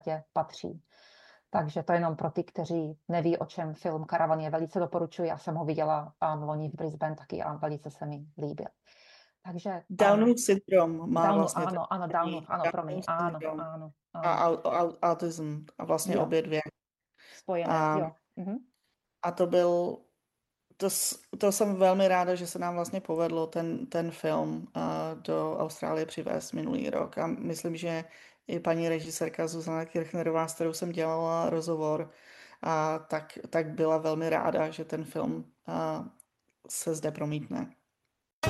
patří. Takže to jenom pro ty, kteří neví, o čem film Karavan je, velice doporučuji. Já jsem ho viděla loni v Brisbane taky a velice se mi líbil. Takže Downův syndrom má Downu, vlastně ano, Downův, ano, promiň, Downův ano, syndrom ano, a ano. autism a vlastně Jo, obě dvě. spojené, A, jo. Mhm. a to jsem velmi ráda, že se nám vlastně povedlo ten film do Austrálie přivést minulý rok. A myslím, že i paní režisérka Zuzana Kirchnerová, s kterou jsem dělala rozhovor, tak byla velmi ráda, že ten film se zde promítne.